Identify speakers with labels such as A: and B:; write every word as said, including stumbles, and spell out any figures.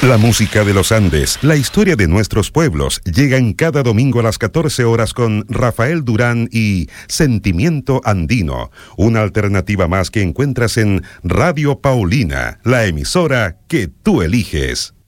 A: La música de los Andes, la historia de nuestros pueblos, llegan cada domingo a las catorce horas con Rafael Durán y Sentimiento Andino, una alternativa más que encuentras en Radio Paulina, la emisora que tú eliges.